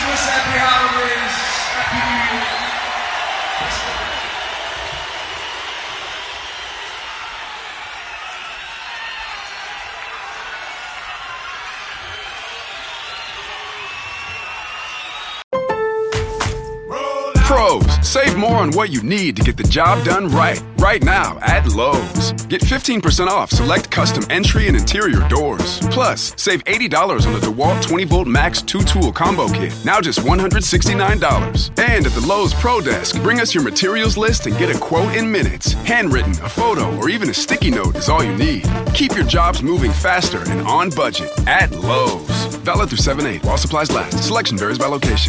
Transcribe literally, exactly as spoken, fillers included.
Christmas, happy holidays, happy New Year. Pros, save more on what you need to get the job done right. Right now at Lowe's. Get fifteen percent off select custom entry and interior doors. Plus, save eighty dollars on the DeWalt twenty volt Max two tool combo kit. Now just one hundred sixty-nine dollars. And at the Lowe's Pro Desk, bring us your materials list and get a quote in minutes. Handwritten, a photo, or even a sticky note is all you need. Keep your jobs moving faster and on budget at Lowe's. Valid through seven eight while supplies last. Selection varies by location.